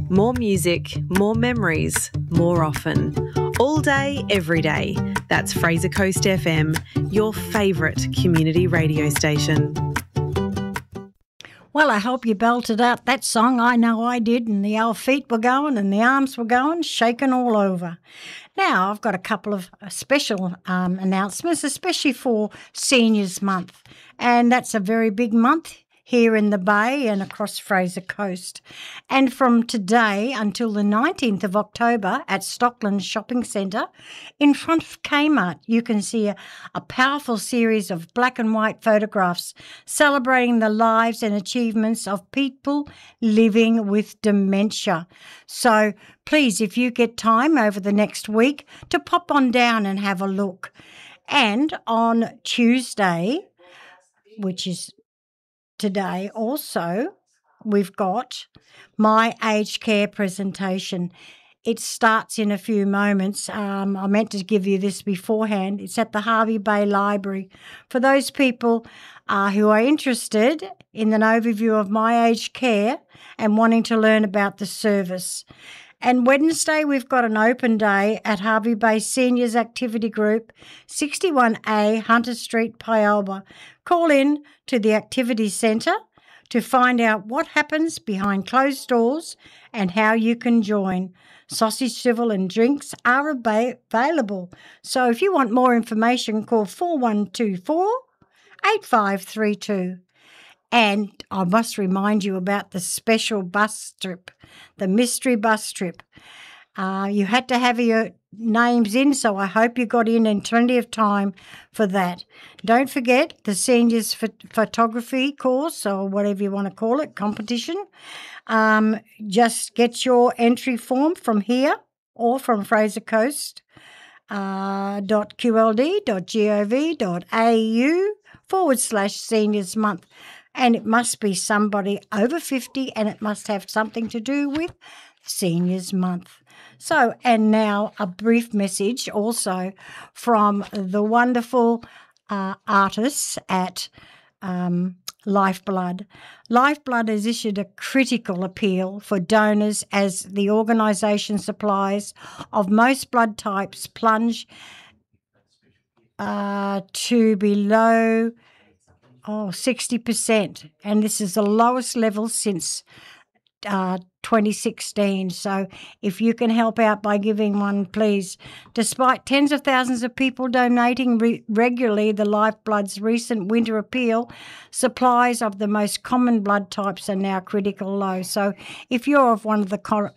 More music, more memories, more often. All day, every day. That's Fraser Coast FM, your favourite community radio station. Well, I hope you belted out that song. I know I did, and the old feet were going and the arms were going, shaking all over. Now, I've got a couple of special announcements, especially for Seniors Month, and that's a very big month here in the Bay and across Fraser Coast. And from today until the 19th of October at Stockland Shopping Centre, in front of Kmart, you can see a powerful series of black and white photographs celebrating the lives and achievements of people living with dementia. So please, if you get time over the next week, to pop on down and have a look. And on Tuesday, which is today also, we've got my aged care presentation. It starts in a few moments. I meant to give you this beforehand. It's at the Hervey Bay Library. For those people who are interested in an overview of my aged care and wanting to learn about the service. And Wednesday, we've got an open day at Hervey Bay Seniors Activity Group, 61A Hunter Street, Pyalba. Call in to the Activity Centre to find out what happens behind closed doors and how you can join. Sausage civil and drinks are available. So if you want more information, call 4124 8532. And I must remind you about the special bus trip, the mystery bus trip. You had to have your names in, so I hope you got in plenty of time for that. Don't forget the seniors photography course, or whatever you want to call it, competition. Just get your entry form from here or from Fraser Coast .qld.gov.au/seniors month. And it must be somebody over 50, and it must have something to do with Seniors Month. So, and now a brief message also from the wonderful artists at Lifeblood. Lifeblood has issued a critical appeal for donors as the organisation supplies of most blood types plunge to below 60%, and this is the lowest level since 2016. So if you can help out by giving one, please. Despite tens of thousands of people donating regularly, the Lifeblood's recent winter appeal, supplies of the most common blood types are now critical low. So if you're of one of the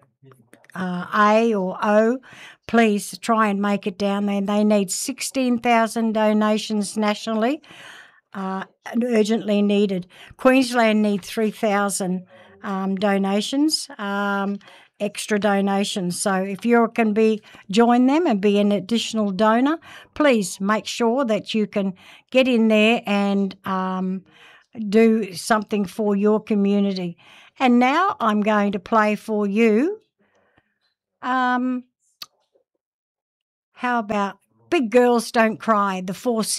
A or O, please try and make it down there. They need 16,000 donations nationally. Urgently needed. Queensland need 3,000 donations, extra donations. So if you can join them and be an additional donor, please make sure that you can get in there and do something for your community. And now I'm going to play for you. How about Big Girls Don't Cry, the Four